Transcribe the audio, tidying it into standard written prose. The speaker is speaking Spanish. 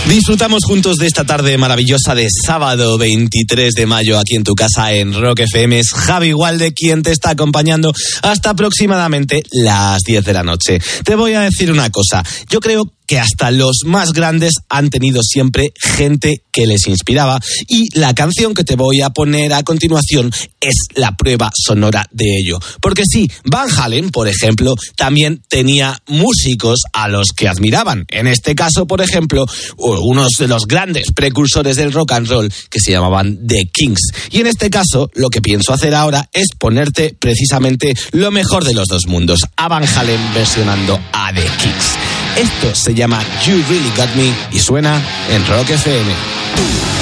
Disfrutamos juntos de esta tarde maravillosa de sábado 23 de mayo aquí en tu casa en Rock FM. Es Javi Walde quien te está acompañando hasta aproximadamente las 10 de la noche. Te voy a decir una cosa, yo creo que hasta los más grandes han tenido siempre gente que les inspiraba, y la canción que te voy a poner a continuación es la prueba sonora de ello. Porque sí, Van Halen, por ejemplo, también tenía músicos a los que admiraban. En este caso, por ejemplo, unos de los grandes precursores del rock and roll que se llamaban The Kings. Y en este caso, lo que pienso hacer ahora es ponerte precisamente lo mejor de los dos mundos, a Van Halen versionando a The Kings. Esto se llama You Really Got Me y suena en Rock FM.